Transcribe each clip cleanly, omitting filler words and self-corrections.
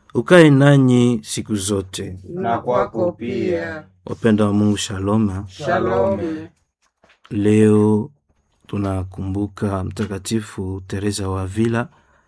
ukae nanyi siku zote. Na kwako pia. Wapendwa wa Mungu, shalom. Shalom. Leo tunakumbuka Mtakatifu Teresa wa Avila,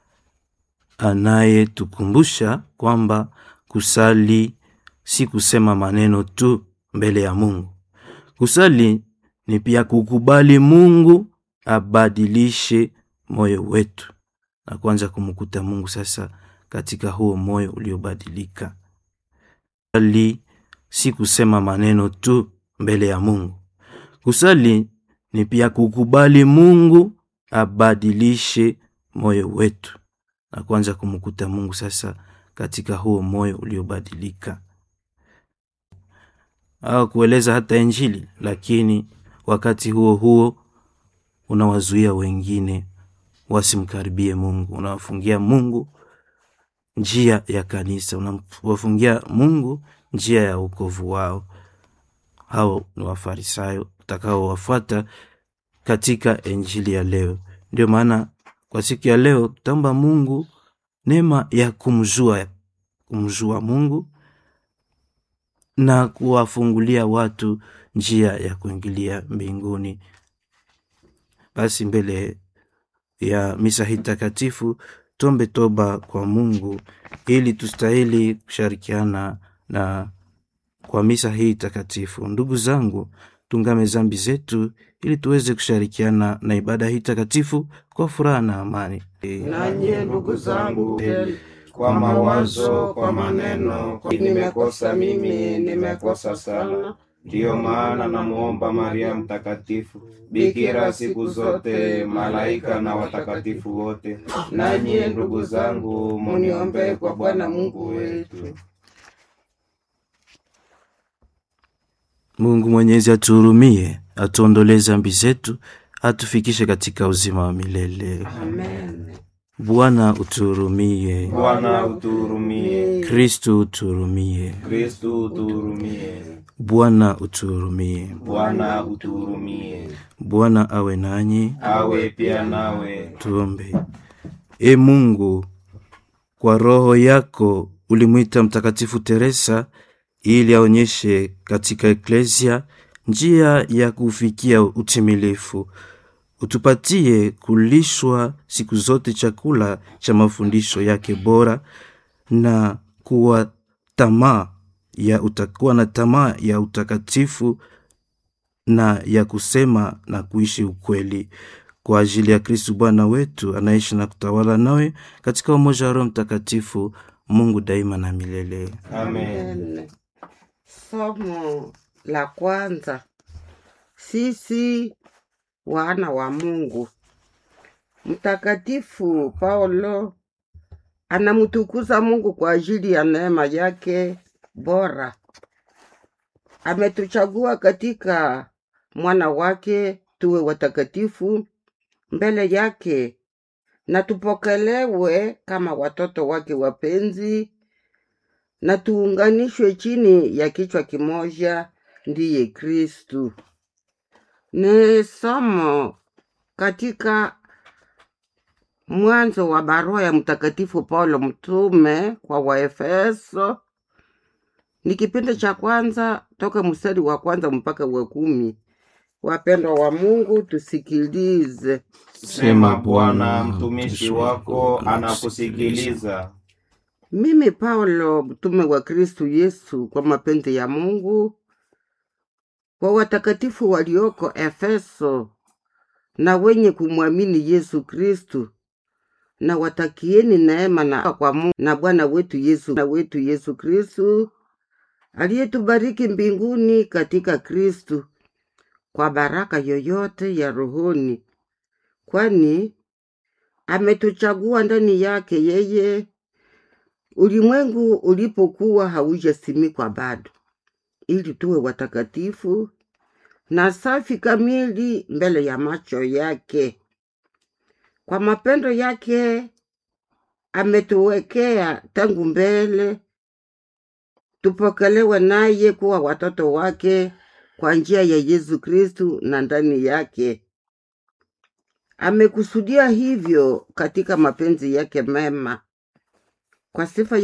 anayetukumbusha kwamba kusali si kusema maneno tu mbele ya Mungu. Kusali ni pia kukubali Mungu abadilishe moyo wetu na kuanza kumkuta Mungu sasa katika huo moyo uliobadilika. Kusali si kusema maneno tu mbele ya Mungu. Kusali ni pia kukubali Mungu abadilishe moyo wetu na kuanza kumkuta Mungu sasa katika huo moyo uliobadilika. Au kueleza hata Injili, lakini wakati huo huo unawazuia wengine wasimkaribie Mungu. Unawafungia Mungu njia ya kanisa, unawafungia Mungu njia ya wokovu wao. Hao ni Wafarisayo utakao wafuata katika Injili ya leo. Ndio maana kwa siku ya leo tutaomba Mungu neema ya kumjua Mungu na kuwafungulia watu njia ya kuingilia mbinguni. Basi mbele ya misa hii takatifu tuombe toba kwa Mungu ili tustahili kushirikiana na kwa misa hii takatifu. Ndugu zangu, tungame zambi zetu ili tuweze kushirikiana na ibada hii takatifu kwa furaha na amani. Nanyi ndugu zangu, kwa mawazo, kwa maneno, nimekosa mimi, nimekosa sana. Ndiyo maana namuomba Maria Mtakatifu, Bikira siku zote, malaika na watakatifu wote. Nanyi ndugu zangu, muniombee kwa Bwana Mungu wetu. Mungu Mwenyezi atuhurumie, atuondolee dhambi zetu, atufikishe katika uzima wa milele. Amen. Bwana utuhurumie. Bwana utuhurumie. Kristo utuhurumie. Kristo utuhurumie. Bwana utuhurumie. Bwana utuhurumie. Bwana awe nanyi. Awe pia nawe. Tuombe. E Mungu, kwa roho yako ulimwita Mtakatifu Teresa ili aonyeshe katika Eklesia njia ya kufikia utimilifu. Utupatie kulishwa siku zote chakula cha mafundisho yake bora na kuwa na tamaa ya utakatifu na ya kusema na kuishi ukweli. Kwa ajili ya Kristo Bwana wetu, anaishi na kutawala nawe katika umoja wa Roho Mtakatifu, Mungu daima na milele. Amen. Somo la kwanza. Sisi wana wa Mungu. Mtakatifu Paulo anamtukuza Mungu kwa ajili ya neema yake bora. Ametuchagua katika mwana wake tuwe watakatifu mbele yake na tupokelewe kama watoto wake wapenzi na tuunganishwe chini ya kichwa kimoja, ndiye Kristu. Ni somo katika mwanzo wa barua ya Mtakatifu Paulo mtume kwa Waefeso. Ni kipindi cha kwanza toka mstari wa kwanza mpaka wa 10. Wapendwa wa Mungu, tusikilize. Sema Bwana, mtumishi wako anakusikiliza. Mimi Paulo, mtume wa Kristu Yesu kwa mapenzi ya Mungu, kwa watakatifu walioko Efeso na wenye kumwamini Yesu Kristu, na watakieni neema na kwa Mungu na Bwana wetu Yesu Kristu, aliyetubariki mbinguni katika Kristu kwa baraka yoyote ya rohoni, kwani ametuchagua ndani yake yeye ulimwengu ulipokuwa haujasimikwa bado, ili tuwe watakatifu na safi kamili mbele ya macho yake. Kwa mapendo yake ametuwekea tangu mbele tupokelewe naye kuwa watoto wake kwa njia ya Yesu Kristu, na ndani yake amekusudia hivyo katika mapenzi yake mema, kwa sifa